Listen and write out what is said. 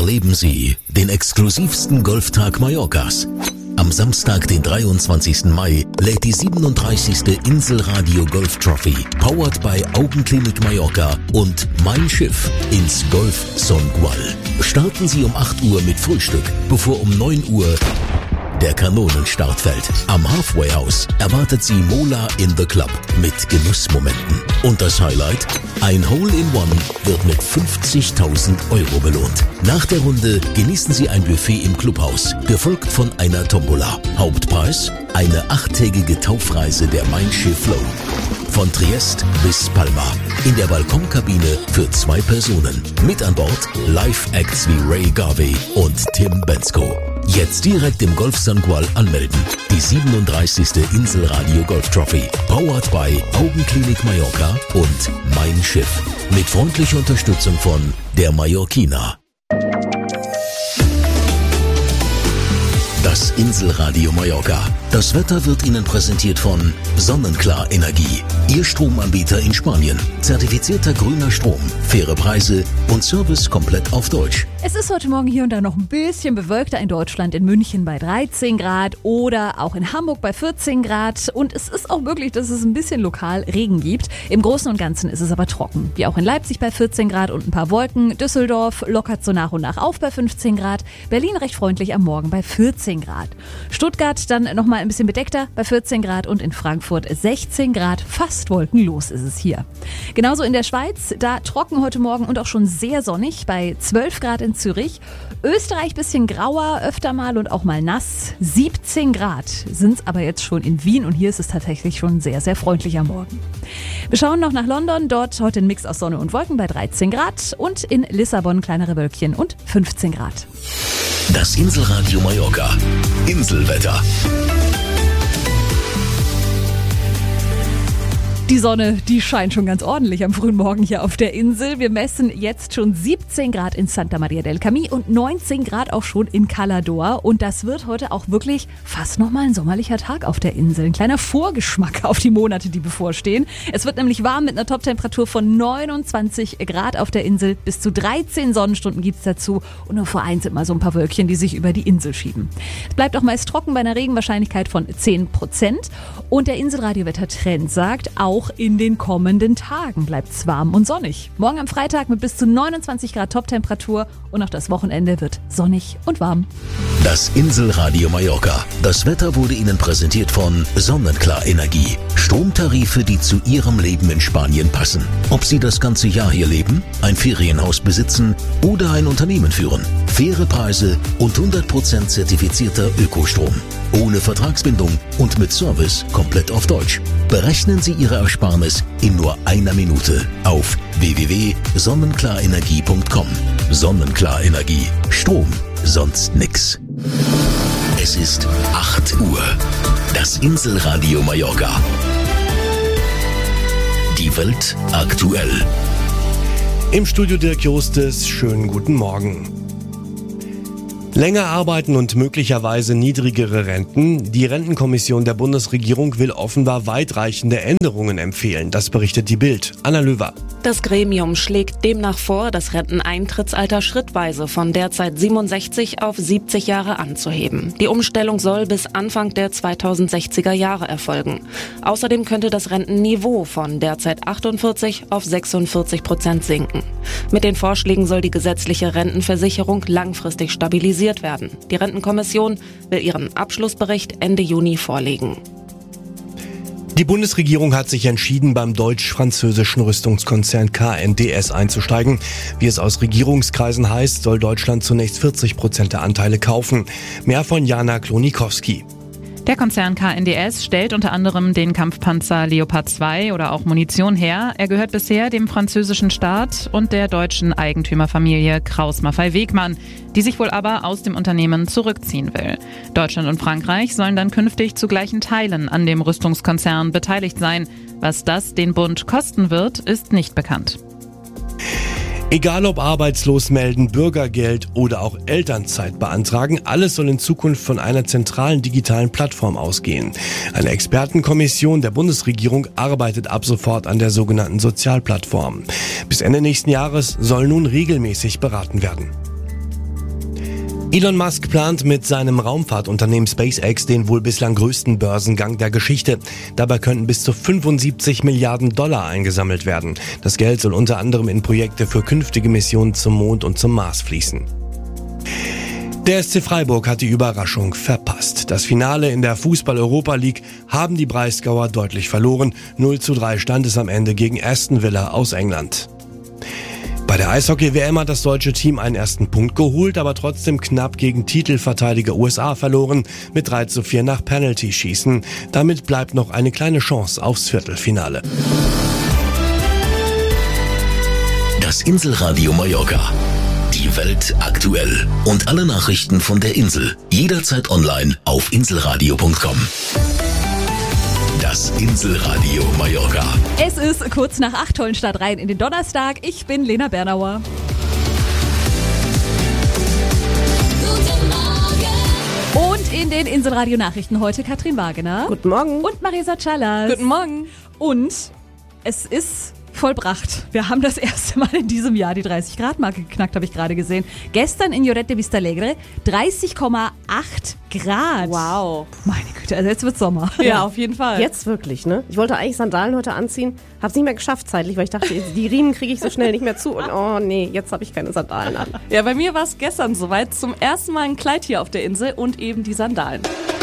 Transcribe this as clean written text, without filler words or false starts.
Erleben Sie den exklusivsten Golftag Mallorcas. Am Samstag, den 23. Mai, lädt die 37. Inselradio Golf Trophy, powered by Augenklinik Mallorca und Mein Schiff ins Golf Songual. Starten Sie um 8 Uhr mit Frühstück, bevor um 9 Uhr der Kanonenstart fällt. Am Halfway House erwartet Sie Mola in the Club mit Genussmomenten. Und das Highlight? Ein Hole-in-One wird mit 50.000 Euro belohnt. Nach der Runde genießen Sie ein Buffet im Clubhaus, gefolgt von einer Tombola. Hauptpreis? Eine 8-tägige Taufreise der Mein Schiff Flow. Von Triest bis Palma. In der Balkonkabine für 2 Personen. Mit an Bord Live-Acts wie Ray Garvey und Tim Bensko. Jetzt direkt im Golf Songual anmelden. Die 37. Inselradio Golf Trophy. Powered by Augenklinik Mallorca und Mein Schiff. Mit freundlicher Unterstützung von der Mallorquina. Das Inselradio Mallorca. Das Wetter wird Ihnen präsentiert von Sonnenklar Energie. Ihr Stromanbieter in Spanien. Zertifizierter grüner Strom. Faire Preise und Service komplett auf Deutsch. Es ist heute Morgen hier und da noch ein bisschen bewölkter in Deutschland, in München bei 13 Grad oder auch in Hamburg bei 14 Grad. Und es ist auch möglich, dass es ein bisschen lokal Regen gibt. Im Großen und Ganzen ist es aber trocken. Wie auch in Leipzig bei 14 Grad und ein paar Wolken. Düsseldorf lockert so nach und nach auf bei 15 Grad. Berlin recht freundlich am Morgen bei 14 Grad. Stuttgart dann nochmal ein bisschen bedeckter bei 14 Grad und in Frankfurt 16 Grad. Fast wolkenlos ist es hier. Genauso in der Schweiz, da trocken heute Morgen und auch schon sehr sonnig bei 12 Grad in Zürich. Österreich bisschen grauer, öfter mal und auch mal nass. 17 Grad sind es aber jetzt schon in Wien und hier ist es tatsächlich schon sehr, sehr freundlich am Morgen. Wir schauen noch nach London, dort heute ein Mix aus Sonne und Wolken bei 13 Grad und in Lissabon kleinere Wölkchen und 15 Grad. Das Inselradio Mallorca. Inselwetter. Die Sonne, die scheint schon ganz ordentlich am frühen Morgen hier auf der Insel. Wir messen jetzt schon 17 Grad in Santa Maria del Camí und 19 Grad auch schon in Cala d'Or. Und das wird heute auch wirklich fast nochmal ein sommerlicher Tag auf der Insel. Ein kleiner Vorgeschmack auf die Monate, die bevorstehen. Es wird nämlich warm mit einer Toptemperatur von 29 Grad auf der Insel. Bis zu 13 Sonnenstunden gibt's dazu. Und nur vereinzelt mal so ein paar Wölkchen, die sich über die Insel schieben. Es bleibt auch meist trocken bei einer Regenwahrscheinlichkeit von 10%. Und der Inselradiowetter-Trend sagt, auch in den kommenden Tagen bleibt's warm und sonnig. Morgen am Freitag mit bis zu 29 Grad Toptemperatur und auch das Wochenende wird sonnig und warm. Das Inselradio Mallorca. Das Wetter wurde Ihnen präsentiert von Sonnenklar Energie. Stromtarife, die zu Ihrem Leben in Spanien passen. Ob Sie das ganze Jahr hier leben, ein Ferienhaus besitzen oder ein Unternehmen führen. Faire Preise und 100% zertifizierter Ökostrom. Ohne Vertragsbindung und mit Service komplett auf Deutsch. Berechnen Sie Ihre Ersparnis in nur einer Minute auf www.sonnenklarenergie.com. Sonnenklar Energie. Strom, sonst nix. Es ist 8 Uhr. Das Inselradio Mallorca. Die Welt aktuell. Im Studio Dirk Justes, schönen guten Morgen. Länger arbeiten und möglicherweise niedrigere Renten. Die Rentenkommission der Bundesregierung will offenbar weitreichende Änderungen empfehlen. Das berichtet die Bild. Anna Löwer. Das Gremium schlägt demnach vor, das Renteneintrittsalter schrittweise von derzeit 67 auf 70 Jahre anzuheben. Die Umstellung soll bis Anfang der 2060er Jahre erfolgen. Außerdem könnte das Rentenniveau von derzeit 48 auf 46% sinken. Mit den Vorschlägen soll die gesetzliche Rentenversicherung langfristig stabilisiert werden. Die Rentenkommission will ihren Abschlussbericht Ende Juni vorlegen. Die Bundesregierung hat sich entschieden, beim deutsch-französischen Rüstungskonzern KNDS einzusteigen. Wie es aus Regierungskreisen heißt, soll Deutschland zunächst 40% der Anteile kaufen. Mehr von Jana Klonikowski. Der Konzern KNDS stellt unter anderem den Kampfpanzer Leopard 2 oder auch Munition her. Er gehört bisher dem französischen Staat und der deutschen Eigentümerfamilie Krauss-Maffei-Wegmann, die sich wohl aber aus dem Unternehmen zurückziehen will. Deutschland und Frankreich sollen dann künftig zu gleichen Teilen an dem Rüstungskonzern beteiligt sein. Was das den Bund kosten wird, ist nicht bekannt. Egal ob arbeitslos melden, Bürgergeld oder auch Elternzeit beantragen, alles soll in Zukunft von einer zentralen digitalen Plattform ausgehen. Eine Expertenkommission der Bundesregierung arbeitet ab sofort an der sogenannten Sozialplattform. Bis Ende nächsten Jahres soll nun regelmäßig beraten werden. Elon Musk plant mit seinem Raumfahrtunternehmen SpaceX den wohl bislang größten Börsengang der Geschichte. Dabei könnten bis zu 75 Milliarden Dollar eingesammelt werden. Das Geld soll unter anderem in Projekte für künftige Missionen zum Mond und zum Mars fließen. Der SC Freiburg hat die Überraschung verpasst. Das Finale in der Fußball-Europa League haben die Breisgauer deutlich verloren. 0:3 stand es am Ende gegen Aston Villa aus England. Bei der Eishockey-WM hat das deutsche Team einen ersten Punkt geholt, aber trotzdem knapp gegen Titelverteidiger USA verloren, mit 3:4 nach Penalty-Schießen. Damit bleibt noch eine kleine Chance aufs Viertelfinale. Das Inselradio Mallorca. Die Welt aktuell. Und alle Nachrichten von der Insel. Jederzeit online auf inselradio.com. Das Inselradio Mallorca. Es ist kurz nach 8, tollen Start rein in den Donnerstag. Ich bin Lena Bernauer. Und in den Inselradio-Nachrichten heute Katrin Wagener. Guten Morgen. Und Marisa Callas. Guten Morgen. Und es ist vollbracht. Wir haben das erste Mal in diesem Jahr die 30-Grad-Marke geknackt, habe ich gerade gesehen. Gestern in Lloret de Vistalegre 30,8 Grad. Wow. Meine Güte, also jetzt wird Sommer. Ja, auf jeden Fall. Jetzt wirklich, ne? Ich wollte eigentlich Sandalen heute anziehen, hab's nicht mehr geschafft zeitlich, weil ich dachte, die Riemen kriege ich so schnell nicht mehr zu. Und oh nee, jetzt habe ich keine Sandalen an. Ja, bei mir war es gestern soweit. Zum ersten Mal ein Kleid hier auf der Insel und eben die Sandalen.